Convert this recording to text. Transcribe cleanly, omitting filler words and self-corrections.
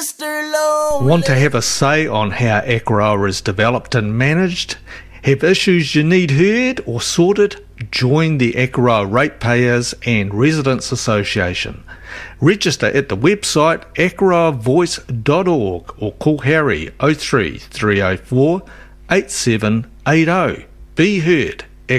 Mr. Lonely. Want to have a say on how Akaroa is developed and managed? Have issues you need heard or sorted? Join the Akaroa Ratepayers and Residents Association. Register at the website akaroavoice.org or call Harry 03 304 8780. Be heard.